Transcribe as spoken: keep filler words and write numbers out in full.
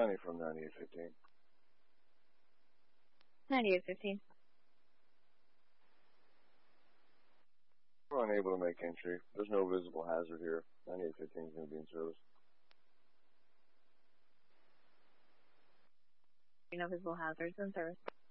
County from ninety-eight fifteen. ninety-eight fifteen. We're unable to make entry. There's no visible hazard here. ninety-eight fifteen is going to be in service. No visible hazards in service.